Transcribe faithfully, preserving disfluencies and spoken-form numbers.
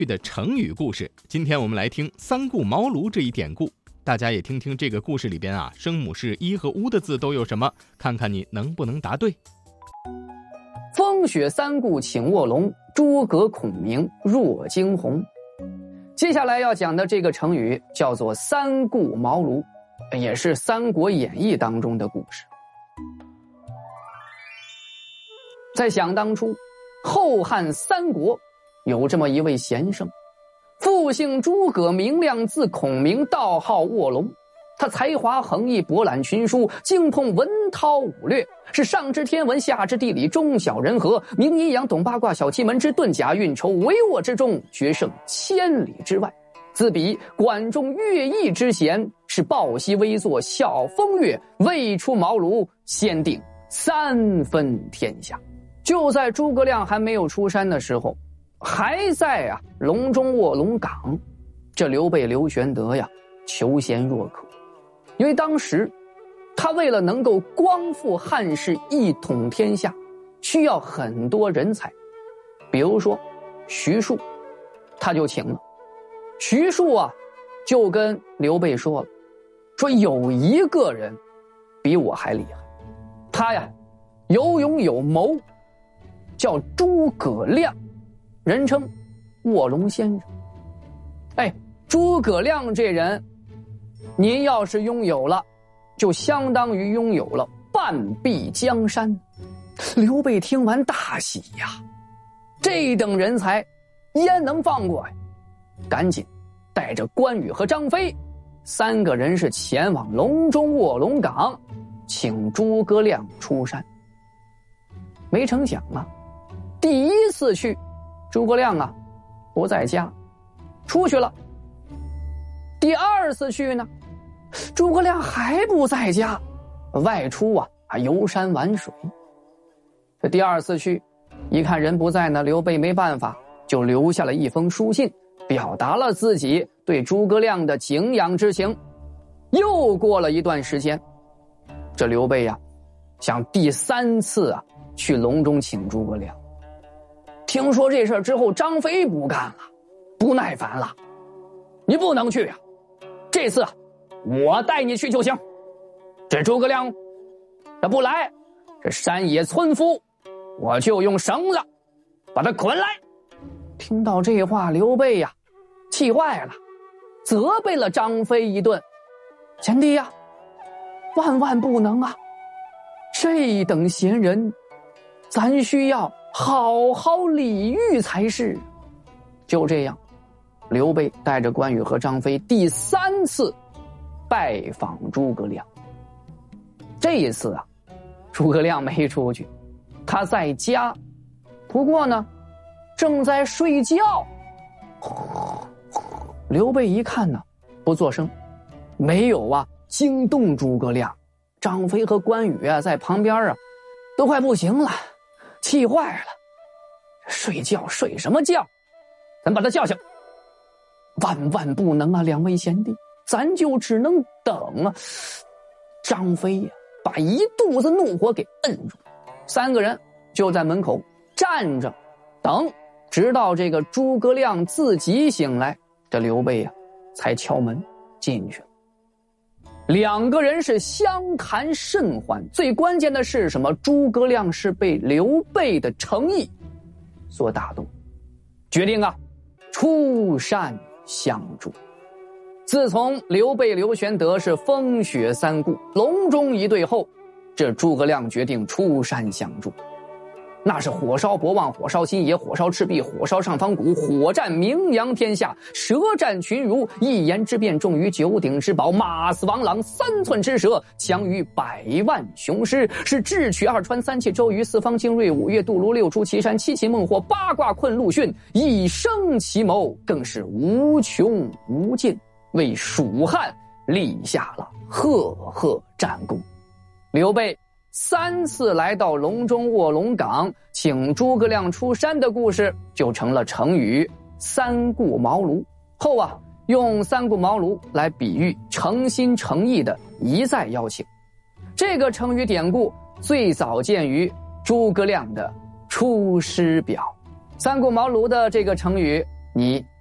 的成语故事。今天我们来听三顾茅庐这一典故，大家也听听这个故事里边啊，声母是一和乌的字都有什么，看看你能不能答对。 风雪三顾请卧龙，诸葛孔明若惊鸿。接下来要讲的这个成语叫做三顾茅庐，也是《三国演义》当中的故事。在想当初，后汉三国有这么一位贤圣，父姓诸葛，名亮，字孔明，道号卧龙。他才华横溢，博览群书，精通文韬武略，是上知天文，下知地理，中晓人和，明阴阳，懂八卦，晓奇门之遁甲运筹，帷幄之中，决胜千里之外。自比管仲、乐毅之贤，是抱膝微坐，晓风月，未出茅庐，先定三分天下。就在诸葛亮还没有出山的时候，还在啊隆中卧龙岗，这刘备刘玄德呀求贤若渴。因为当时他为了能够光复汉室，一统天下，需要很多人才，比如说徐庶，他就请了。徐庶啊就跟刘备说了，说有一个人比我还厉害，他呀有勇有谋，叫诸葛亮，人称卧龙先生。哎，诸葛亮这人您要是拥有了，就相当于拥有了半壁江山。刘备听完大喜呀，这等人才焉能放过呀？赶紧带着关羽和张飞三个人是前往隆中卧龙岗，请诸葛亮出山。没成想啊，第一次去，诸葛亮啊不在家，出去了。第二次去呢，诸葛亮还不在家，外出啊游山玩水。这第二次去，一看人不在呢，刘备没办法，就留下了一封书信，表达了自己对诸葛亮的敬仰之情。又过了一段时间，这刘备呀想第三次啊去隆中请诸葛亮。听说这事之后，张飞不干了，不耐烦了，你不能去啊，这次我带你去就行。这诸葛亮他不来，这山野村夫我就用绳子把他捆来。听到这话，刘备呀气坏了，责备了张飞一顿。贤弟呀，万万不能啊，这等贤人咱需要好好礼遇才是。就这样，刘备带着关羽和张飞第三次拜访诸葛亮。这一次啊，诸葛亮没出去，他在家，不过呢正在睡觉。刘备一看呢，不作声，没有啊惊动诸葛亮。张飞和关羽啊在旁边啊都快不行了，气坏了，睡觉睡什么觉，咱把他叫醒。万万不能啊，两位贤弟，咱就只能等啊。张飞呀把一肚子怒火给摁住，三个人就在门口站着等，直到这个诸葛亮自己醒来，这刘备呀才敲门进去了。两个人是相谈甚欢，最关键的是什么？诸葛亮是被刘备的诚意所打动，决定啊出山相助。自从刘备刘玄德是风雪三顾，隆中一对后，这诸葛亮决定出山相助。那是火烧博望，火烧新野，火烧赤壁，火烧上方谷，火战名扬天下，舌战群儒，一言之辩重于九鼎之宝，马死王郎，三寸之舌强于百万雄师，是智取二川，三气周瑜，四方精锐，五岳杜庐，六出祁山，七擒孟获，八卦困陆逊，一生奇谋更是无穷无尽，为蜀汉立下了赫赫战功。刘备三次来到隆中卧龙岗，请诸葛亮出山的故事就成了成语三顾茅庐。后啊用三顾茅庐来比喻诚心诚意的一再邀请。这个成语典故最早见于诸葛亮的出师表。三顾茅庐的这个成语你